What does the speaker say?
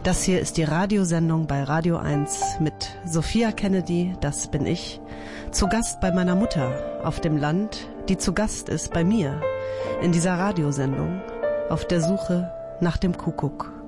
Das hier ist die Radiosendung bei Radio 1 mit Sophia Kennedy, das bin ich, zu Gast bei meiner Mutter auf dem Land, die zu Gast ist bei mir in dieser Radiosendung auf der Suche nach dem Kuckuck.